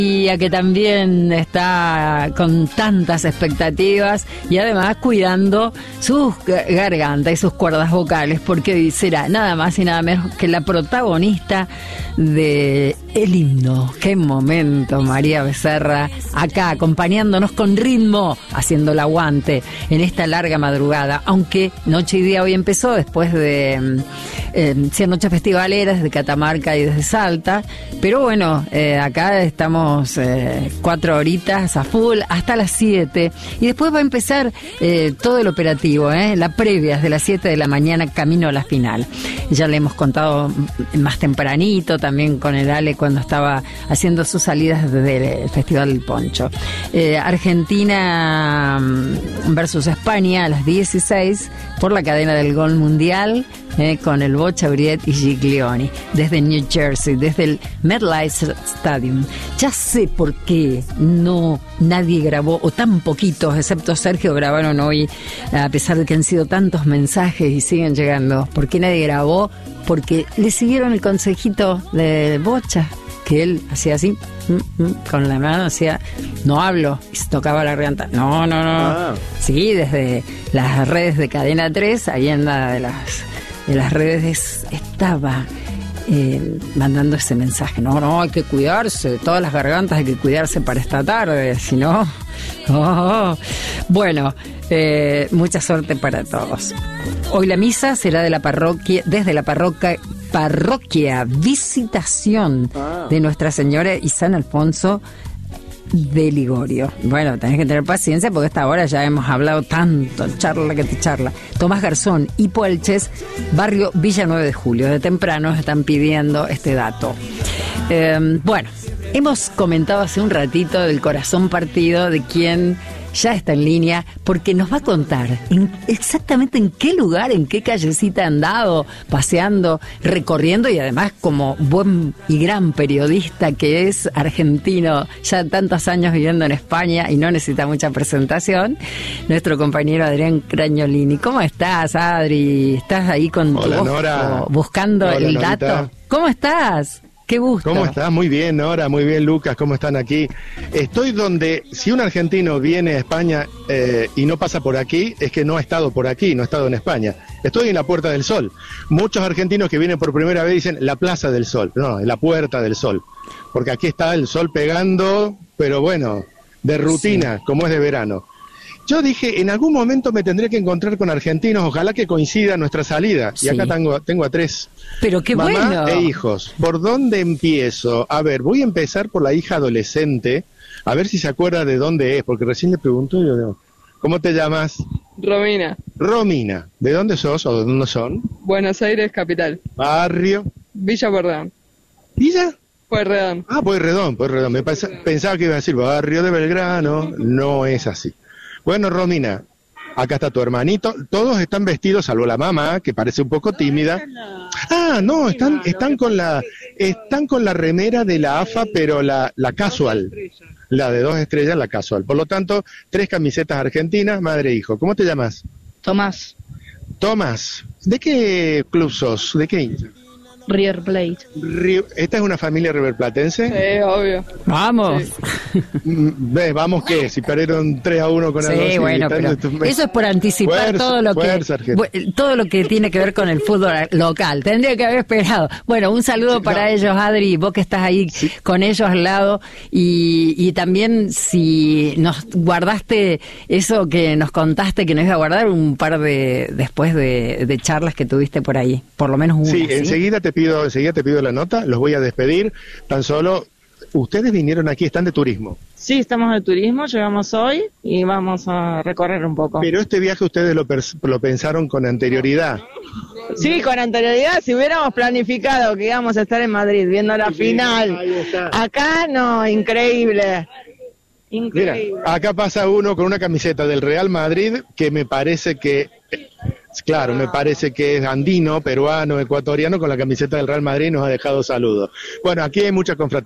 Que también está con tantas expectativas y además cuidando sus gargantas y sus cuerdas vocales, porque será nada más y nada menos que la protagonista de el himno. Qué momento, María Becerra, acá acompañándonos con ritmo, haciendo el aguante en esta larga madrugada, aunque Noche y Día hoy empezó después de 100 noches festivaleras desde Catamarca y desde Salta, pero bueno, acá estamos 4 horitas a full hasta las 7 y después va a empezar todo el operativo, la previa de las 7 de la mañana camino a la final. Ya le hemos contado más tempranito también con el Ale cuando estaba haciendo sus salidas desde el Festival del Poncho. Argentina versus España a las 16 por la cadena del Gol Mundial, con el Bocha, Briet y Giglioni desde New Jersey, desde el MetLife Stadium. Ya sé por qué nadie grabó, o tan poquitos, excepto Sergio, grabaron hoy, a pesar de que han sido tantos mensajes y siguen llegando. ¿Por qué nadie grabó? Porque le siguieron el consejito de Bocha, que él hacía así, con la mano hacía, no hablo, y se tocaba la garganta. No. Sí, desde las redes de Cadena 3, ahí en la de las redes estaba mandando ese mensaje. No, hay que cuidarse, todas las gargantas hay que cuidarse para esta tarde, si no... Bueno, mucha suerte para todos. Hoy la misa será de la parroquia, desde la parroquia Visitación de Nuestra Señora y San Alfonso de Ligorio. Bueno, tenés que tener paciencia porque a esta hora ya hemos hablado tanto, charla que te charla. Tomás Garzón y Puelches, barrio Villa 9 de Julio. De temprano están pidiendo este dato. Bueno, hemos comentado hace un ratito del corazón partido de quien ya está en línea, porque nos va a contar exactamente en qué lugar, en qué callecita ha andado, paseando, recorriendo, y además como buen y gran periodista que es argentino, ya tantos años viviendo en España y no necesita mucha presentación, nuestro compañero Adrián Cragnolini. ¿Cómo estás, Adri? ¿Estás ahí con Hola, tu Nora. buscando Hola, el Norita. dato? ¿Cómo estás? Qué gusto. ¿Cómo estás? Muy bien, Nora, muy bien, Lucas, ¿cómo están aquí? Estoy donde, si un argentino viene a España y no pasa por aquí, es que no ha estado por aquí, no ha estado en España. Estoy en la Puerta del Sol. Muchos argentinos que vienen por primera vez dicen la Plaza del Sol, no, en la Puerta del Sol. Porque aquí está el sol pegando, pero bueno, de rutina, sí, como es de verano. Yo dije, en algún momento me tendré que encontrar con argentinos, ojalá que coincida nuestra salida. Sí. Y acá tengo a 3. Pero qué mamá bueno. E hijos. ¿Por dónde empiezo? A ver, voy a empezar por la hija adolescente, a ver si se acuerda de dónde es, porque recién le pregunto, yo digo, ¿cómo te llamas? Romina. Romina. ¿De dónde sos o de dónde son? Buenos Aires, capital. Barrio. Villa Pueyrredón. ¿Villa? Pueyrredón. Ah, Pueyrredón. Pensaba que iba a decir Barrio de Belgrano. No es así. Bueno, Romina, acá está tu hermanito. Todos están vestidos, salvo la mamá, que parece un poco tímida. Ah, no, están con la remera de la AFA, pero la casual. La de 2 estrellas, la casual. Por lo tanto, 3 camisetas argentinas, madre e hijo. ¿Cómo te llamas? Tomás. Tomás. ¿De qué club sos? ¿De qué hincha? River Plate. ¿Esta es una familia riverplatense? Sí, obvio. Vamos. Sí. ¿Ves? ¿Vamos qué? Si perdieron 3-1 con Sí, bueno, pero eso es por anticipar todo lo que tiene que ver con el fútbol local. Tendría que haber esperado. Bueno, un saludo para ellos, Adri, vos que estás ahí con ellos al lado, y también si nos guardaste eso que nos contaste que nos iba a guardar un par después de charlas que tuviste por ahí, por lo menos una. Sí, enseguida te pido la nota, los voy a despedir. Tan solo, ustedes vinieron aquí, están de turismo. Sí, estamos de turismo, llegamos hoy y vamos a recorrer un poco. Pero este viaje ustedes lo pensaron con anterioridad. Sí, con anterioridad, si hubiéramos planificado que íbamos a estar en Madrid viendo la final. Acá no, increíble. Increíble. Mira, acá pasa uno con una camiseta del Real Madrid que me parece que... Claro, me parece que es andino, peruano, ecuatoriano, con la camiseta del Real Madrid, nos ha dejado saludos. Bueno, aquí hay mucha confraternidad.